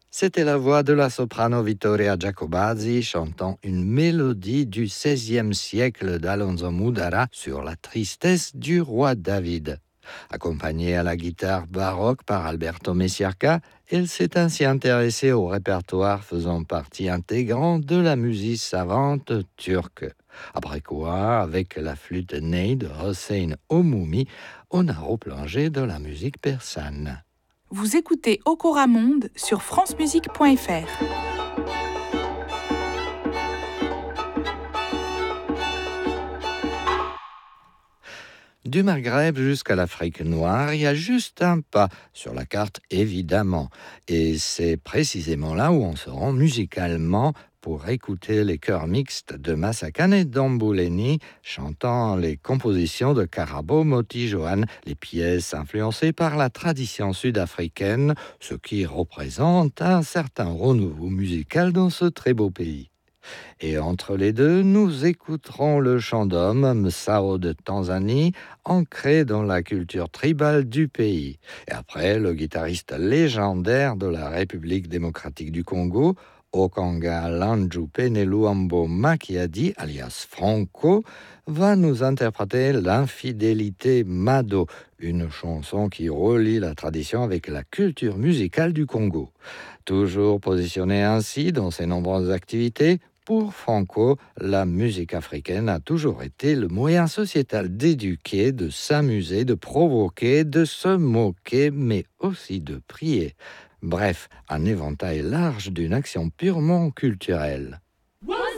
C'était la voix de la soprano Vittoria Giacobazzi chantant une mélodie du XVIe siècle d'Alonso Mudara sur la tristesse du roi David. Accompagnée à la guitare baroque par Alberto Messiarca, elle s'est ainsi intéressée au répertoire faisant partie intégrante de la musique savante turque. Après quoi, avec la flûte ney de Hossein Omoumi, on a replongé dans la musique persane. Vous écoutez Okora Monde sur francemusique.fr. Du Maghreb jusqu'à l'Afrique noire, il y a juste un pas sur la carte, évidemment. Et c'est précisément là où on se rend musicalement pour écouter les chœurs mixtes de Massakane Dambouleni chantant les compositions de Karabo Moti Johan, les pièces influencées par la tradition sud-africaine, ce qui représente un certain renouveau musical dans ce très beau pays. Et entre les deux, nous écouterons le chant d'homme Msao de Tanzanie, ancré dans la culture tribale du pays. Et après, le guitariste légendaire de la République démocratique du Congo, Okanga Landjupene Luambo Makiadi, alias Franco, va nous interpréter l'Infidélité Mado, une chanson qui relie la tradition avec la culture musicale du Congo. Toujours positionné ainsi dans ses nombreuses activités, pour Franco, la musique africaine a toujours été le moyen sociétal d'éduquer, de s'amuser, de provoquer, de se moquer, mais aussi de prier. Bref, un éventail large d'une action purement culturelle. Was